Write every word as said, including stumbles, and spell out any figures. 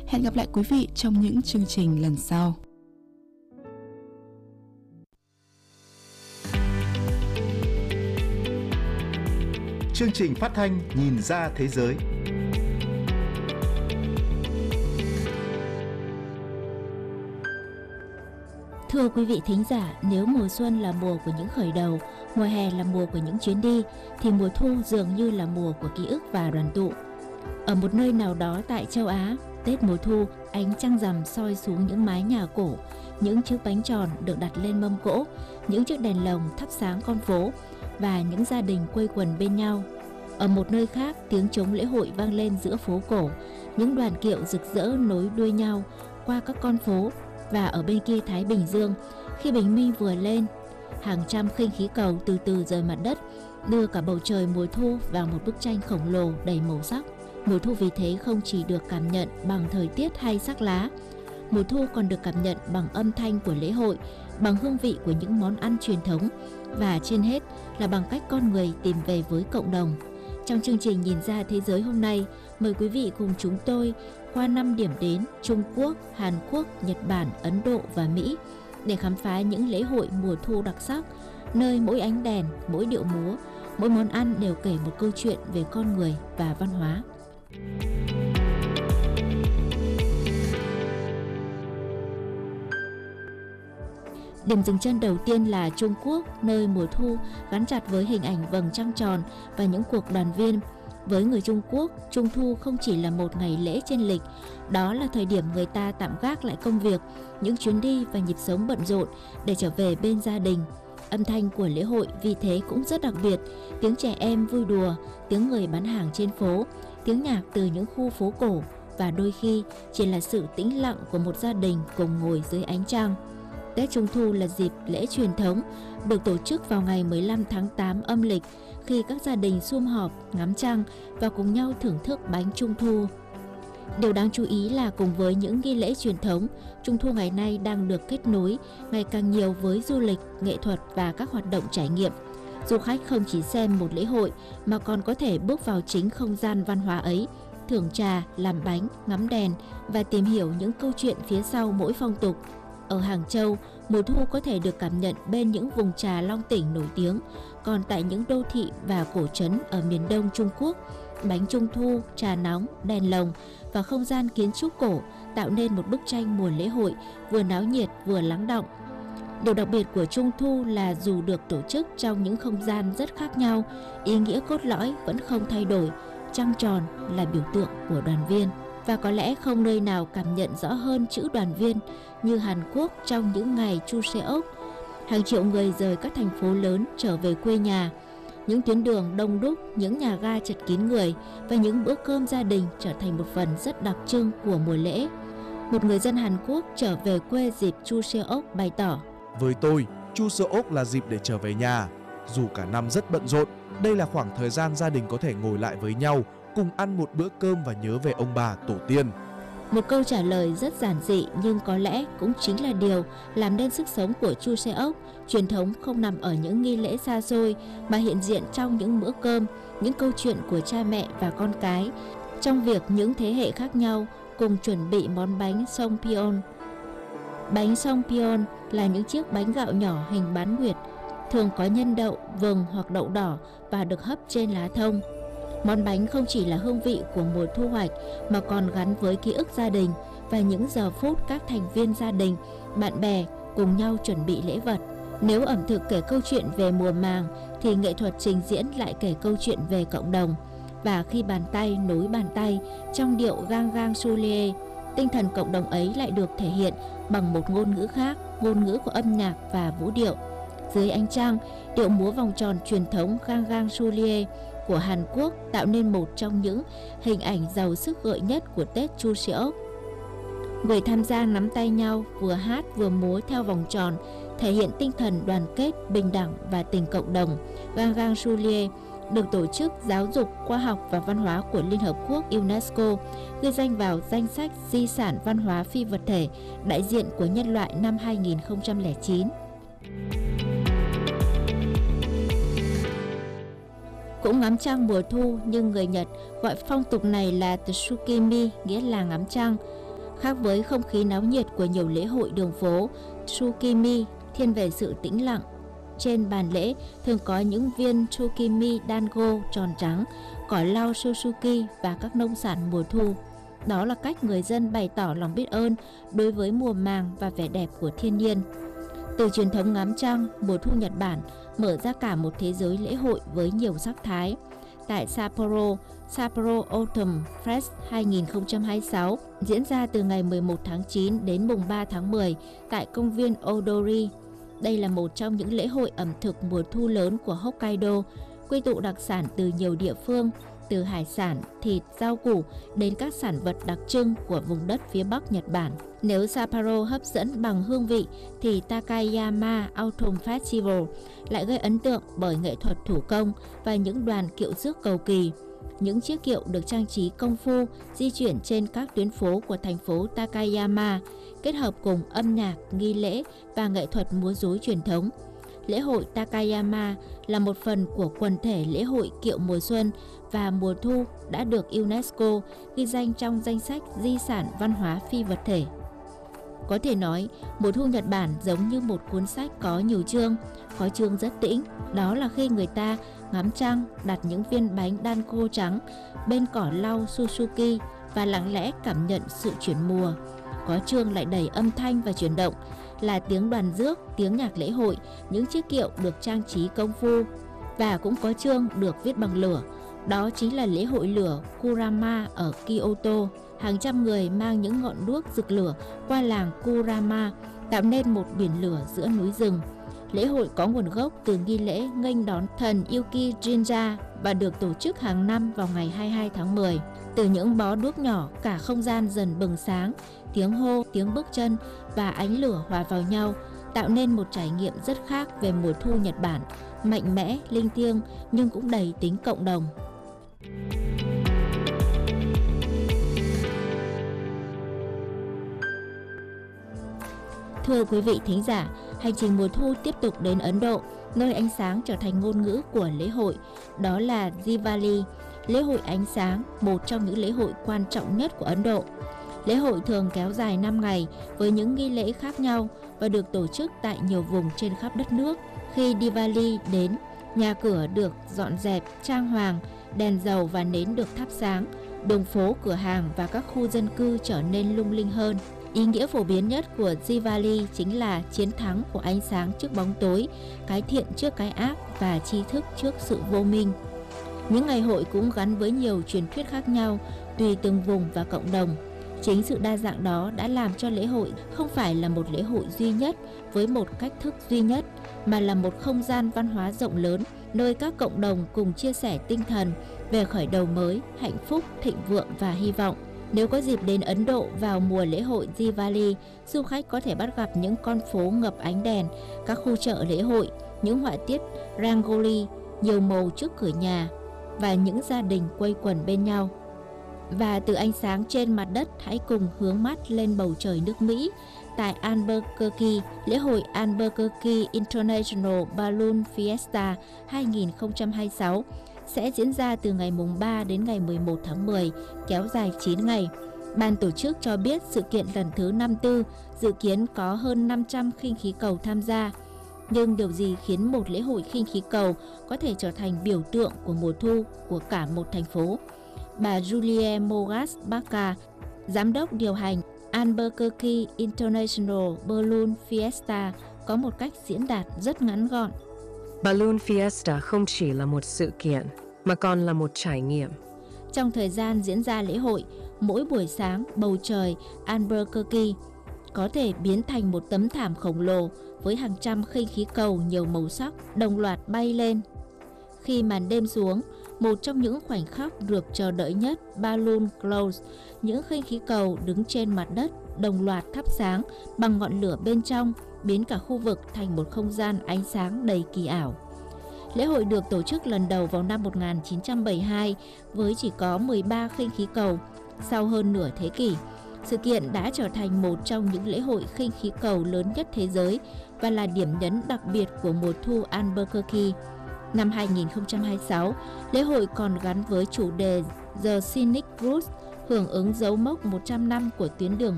Hẹn gặp lại quý vị trong những chương trình lần sau. Chương trình phát thanh Nhìn ra thế giới. Thưa quý vị thính giả, nếu mùa xuân là mùa của những khởi đầu, mùa hè là mùa của những chuyến đi, thì mùa thu dường như là mùa của ký ức và đoàn tụ. Ở một nơi nào đó tại châu Á, Tết mùa thu, ánh trăng rằm soi xuống những mái nhà cổ, những chiếc bánh tròn được đặt lên mâm cỗ, những chiếc đèn lồng thắp sáng con phố và những gia đình quây quần bên nhau. Ở một nơi khác, tiếng trống lễ hội vang lên giữa phố cổ, những đoàn kiệu rực rỡ nối đuôi nhau qua các con phố. Và ở bên kia Thái Bình Dương, khi bình minh vừa lên, hàng trăm khinh khí cầu từ từ rời mặt đất, đưa cả bầu trời mùa thu vào một bức tranh khổng lồ đầy màu sắc. Mùa thu vì thế không chỉ được cảm nhận bằng thời tiết hay sắc lá, mùa thu còn được cảm nhận bằng âm thanh của lễ hội, bằng hương vị của những món ăn truyền thống và trên hết là bằng cách con người tìm về với cộng đồng. Trong chương trình Nhìn ra thế giới hôm nay, mời quý vị cùng chúng tôi qua năm điểm đến Trung Quốc, Hàn Quốc, Nhật Bản, Ấn Độ và Mỹ để khám phá những lễ hội mùa thu đặc sắc, nơi mỗi ánh đèn, mỗi điệu múa, mỗi món ăn đều kể một câu chuyện về con người và văn hóa. Điểm dừng chân đầu tiên là Trung Quốc, nơi mùa thu gắn chặt với hình ảnh vầng trăng tròn và những cuộc đoàn viên. Với người Trung Quốc, Trung thu không chỉ là một ngày lễ trên lịch, đó là thời điểm người ta tạm gác lại công việc, những chuyến đi và nhịp sống bận rộn để trở về bên gia đình. Âm thanh của lễ hội vì thế cũng rất đặc biệt, tiếng trẻ em vui đùa, tiếng người bán hàng trên phố, tiếng nhạc từ những khu phố cổ và đôi khi chỉ là sự tĩnh lặng của một gia đình cùng ngồi dưới ánh trăng. Tết Trung thu là dịp lễ truyền thống được tổ chức vào ngày mười lăm tháng tám âm lịch khi các gia đình sum họp, ngắm trăng và cùng nhau thưởng thức bánh Trung thu. Điều đáng chú ý là cùng với những nghi lễ truyền thống, Trung thu ngày nay đang được kết nối ngày càng nhiều với du lịch, nghệ thuật và các hoạt động trải nghiệm. Du khách không chỉ xem một lễ hội mà còn có thể bước vào chính không gian văn hóa ấy, thưởng trà, làm bánh, ngắm đèn và tìm hiểu những câu chuyện phía sau mỗi phong tục. Ở Hàng Châu, mùa thu có thể được cảm nhận bên những vùng trà Long Tỉnh nổi tiếng, còn tại những đô thị và cổ trấn ở miền đông Trung Quốc, bánh Trung thu, trà nóng, đèn lồng và không gian kiến trúc cổ tạo nên một bức tranh mùa lễ hội vừa náo nhiệt vừa lắng đọng. Điều đặc biệt của Trung thu là dù được tổ chức trong những không gian rất khác nhau, ý nghĩa cốt lõi vẫn không thay đổi, trăng tròn là biểu tượng của đoàn viên. Và có lẽ không nơi nào cảm nhận rõ hơn chữ đoàn viên như Hàn Quốc trong những ngày Chuseok. Hàng triệu người rời các thành phố lớn trở về quê nhà. Những tuyến đường đông đúc, những nhà ga chật kín người và những bữa cơm gia đình trở thành một phần rất đặc trưng của mùa lễ. Một người dân Hàn Quốc trở về quê dịp Chuseok bày tỏ: Với tôi, Chuseok là dịp để trở về nhà. Dù cả năm rất bận rộn, đây là khoảng thời gian gia đình có thể ngồi lại với nhau, cùng ăn một bữa cơm và nhớ về ông bà, tổ tiên. Một câu trả lời rất giản dị nhưng có lẽ cũng chính là điều làm nên sức sống của Chuseok. Truyền thống không nằm ở những nghi lễ xa xôi mà hiện diện trong những bữa cơm, những câu chuyện của cha mẹ và con cái, trong việc những thế hệ khác nhau cùng chuẩn bị món bánh songpyeon. Bánh songpyeon là những chiếc bánh gạo nhỏ hình bán nguyệt, thường có nhân đậu, vừng hoặc đậu đỏ và được hấp trên lá thông. Món bánh không chỉ là hương vị của mùa thu hoạch mà còn gắn với ký ức gia đình và những giờ phút các thành viên gia đình, bạn bè cùng nhau chuẩn bị lễ vật. Nếu ẩm thực kể câu chuyện về mùa màng thì nghệ thuật trình diễn lại kể câu chuyện về cộng đồng. Và khi bàn tay nối bàn tay trong điệu gang gang Sulie, tinh thần cộng đồng ấy lại được thể hiện bằng một ngôn ngữ khác, ngôn ngữ của âm nhạc và vũ điệu. Dưới ánh trăng, điệu múa vòng tròn truyền thống gang gang Sulie của Hàn Quốc tạo nên một trong những hình ảnh giàu sức gợi nhất của Tết Chuseok. Người tham gia nắm tay nhau vừa hát vừa múa theo vòng tròn, thể hiện tinh thần đoàn kết, bình đẳng và tình cộng đồng. Gang gang Sulie được Tổ chức Giáo dục, Khoa học và Văn hóa của Liên Hợp Quốc UNESCO ghi danh vào danh sách di sản văn hóa phi vật thể đại diện của nhân loại năm hai nghìn không trăm lẻ chín. Cũng ngắm trăng mùa thu nhưng người Nhật gọi phong tục này là Tsukimi, nghĩa là ngắm trăng. Khác với không khí náo nhiệt của nhiều lễ hội đường phố, Tsukimi thiên về sự tĩnh lặng. Trên bàn lễ thường có những viên Tsukimi Dango tròn trắng, cỏ lau Suzuki và các nông sản mùa thu. Đó là cách người dân bày tỏ lòng biết ơn đối với mùa màng và vẻ đẹp của thiên nhiên. Từ truyền thống ngắm trăng, mùa thu Nhật Bản mở ra cả một thế giới lễ hội với nhiều sắc thái. Tại Sapporo, Sapporo Autumn Fest hai không hai sáu diễn ra từ ngày mười một tháng chín đến mùng ba tháng mười tại công viên Odori. Đây là một trong những lễ hội ẩm thực mùa thu lớn của Hokkaido, quy tụ đặc sản từ nhiều địa phương, từ hải sản, thịt, rau củ đến các sản vật đặc trưng của vùng đất phía Bắc Nhật Bản. Nếu Sapporo hấp dẫn bằng hương vị thì Takayama Autumn Festival lại gây ấn tượng bởi nghệ thuật thủ công và những đoàn kiệu rước cầu kỳ. Những chiếc kiệu được trang trí công phu di chuyển trên các tuyến phố của thành phố Takayama, kết hợp cùng âm nhạc, nghi lễ và nghệ thuật múa rối truyền thống. Lễ hội Takayama là một phần của quần thể lễ hội kiệu mùa xuân và mùa thu đã được UNESCO ghi danh trong danh sách di sản văn hóa phi vật thể. Có thể nói, mùa thu Nhật Bản giống như một cuốn sách có nhiều chương, có chương rất tĩnh, đó là khi người ta ngắm trăng, đặt những viên bánh danko trắng bên cỏ lau Suzuki và lặng lẽ cảm nhận sự chuyển mùa. Có chương lại đầy âm thanh và chuyển động, là tiếng đoàn rước, tiếng nhạc lễ hội, những chiếc kiệu được trang trí công phu. Và cũng có chương được viết bằng lửa, đó chính là lễ hội lửa Kurama ở Kyoto. Hàng trăm người mang những ngọn đuốc rực lửa qua làng Kurama, tạo nên một biển lửa giữa núi rừng. Lễ hội có nguồn gốc từ nghi lễ nghênh đón thần Yuki Jinja và được tổ chức hàng năm vào ngày hai mươi hai tháng mười. Từ những bó đuốc nhỏ, cả không gian dần bừng sáng, tiếng hô, tiếng bước chân và ánh lửa hòa vào nhau, tạo nên một trải nghiệm rất khác về mùa thu Nhật Bản, mạnh mẽ, linh thiêng nhưng cũng đầy tính cộng đồng. Thưa quý vị thính giả, hành trình mùa thu tiếp tục đến Ấn Độ, nơi ánh sáng trở thành ngôn ngữ của lễ hội, đó là Diwali, lễ hội ánh sáng, một trong những lễ hội quan trọng nhất của Ấn Độ. Lễ hội thường kéo dài năm ngày với những nghi lễ khác nhau và được tổ chức tại nhiều vùng trên khắp đất nước. Khi Diwali đến, nhà cửa được dọn dẹp, trang hoàng, đèn dầu và nến được thắp sáng, đường phố, cửa hàng và các khu dân cư trở nên lung linh hơn. Ý nghĩa phổ biến nhất của Diwali chính là chiến thắng của ánh sáng trước bóng tối, cái thiện trước cái ác và tri thức trước sự vô minh. Những ngày hội cũng gắn với nhiều truyền thuyết khác nhau, tùy từng vùng và cộng đồng. Chính sự đa dạng đó đã làm cho lễ hội không phải là một lễ hội duy nhất với một cách thức duy nhất, mà là một không gian văn hóa rộng lớn, nơi các cộng đồng cùng chia sẻ tinh thần về khởi đầu mới, hạnh phúc, thịnh vượng và hy vọng. Nếu có dịp đến Ấn Độ vào mùa lễ hội Diwali, du khách có thể bắt gặp những con phố ngập ánh đèn, các khu chợ lễ hội, những họa tiết Rangoli nhiều màu trước cửa nhà và những gia đình quây quần bên nhau. Và từ ánh sáng trên mặt đất, hãy cùng hướng mắt lên bầu trời nước Mỹ. Tại Albuquerque, lễ hội Albuquerque International Balloon Fiesta hai không hai sáu sẽ diễn ra từ ngày mùng ba đến ngày mười một tháng mười, kéo dài chín ngày. Ban tổ chức cho biết sự kiện lần thứ năm mươi tư dự kiến có hơn năm trăm khinh khí cầu tham gia. Nhưng điều gì khiến một lễ hội khinh khí cầu có thể trở thành biểu tượng của mùa thu của cả một thành phố? Bà Julie Mogas Baca, giám đốc điều hành Albuquerque International Balloon Fiesta, có một cách diễn đạt rất ngắn gọn. Balloon Fiesta không chỉ là một sự kiện, mà còn là một trải nghiệm. Trong thời gian diễn ra lễ hội, mỗi buổi sáng bầu trời Albuquerque có thể biến thành một tấm thảm khổng lồ với hàng trăm khinh khí cầu nhiều màu sắc đồng loạt bay lên. Khi màn đêm xuống, một trong những khoảnh khắc được chờ đợi nhất, Balloon Clouds, những khinh khí cầu đứng trên mặt đất đồng loạt thắp sáng bằng ngọn lửa bên trong, biến cả khu vực thành một không gian ánh sáng đầy kỳ ảo. Lễ hội được tổ chức lần đầu vào năm một nghìn chín trăm bảy mươi hai với chỉ có mười ba khinh khí cầu. Sau hơn nửa thế kỷ, sự kiện đã trở thành một trong những lễ hội khinh khí cầu lớn nhất thế giới và là điểm nhấn đặc biệt của mùa thu Albuquerque. Năm hai không hai sáu, lễ hội còn gắn với chủ đề The Scenic Route, hưởng ứng dấu mốc một trăm năm của tuyến đường